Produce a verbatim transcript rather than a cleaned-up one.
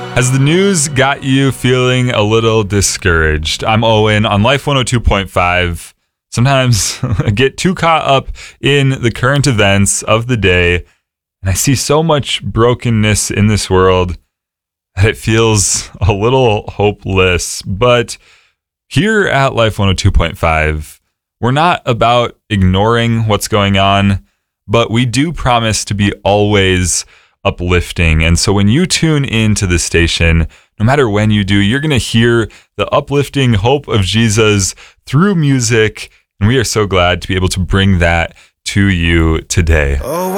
Has the news got you feeling a little discouraged? I'm Owen on Life one oh two point five. Sometimes I get too caught up in the current events of the day, and I see so much brokenness in this world that it feels a little hopeless. But here at Life one oh two point five, we're not about ignoring what's going on, but we do promise to be always uplifting. And so when you tune into the station, no matter when you do, you're going to hear the uplifting hope of Jesus through music. And we are so glad to be able to bring that to you today. Oh,